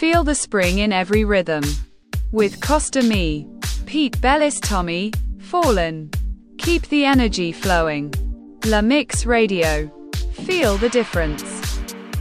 Feel the spring in every rhythm. With Costa Me, Pete Bellis, Tommy, Fallen. Keep the energy flowing. La Mix Radio. Feel the difference.